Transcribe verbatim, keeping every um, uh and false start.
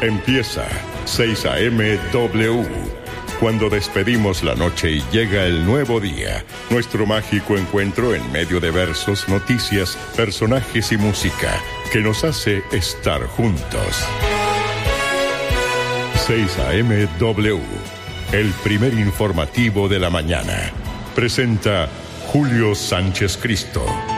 Empieza seis A M W. Cuando despedimos la noche y llega el nuevo día, nuestro mágico encuentro en medio de versos, noticias, personajes y música que nos hace estar juntos. seis A M W, el primer informativo de la mañana. Presenta Julio Sánchez Cristo.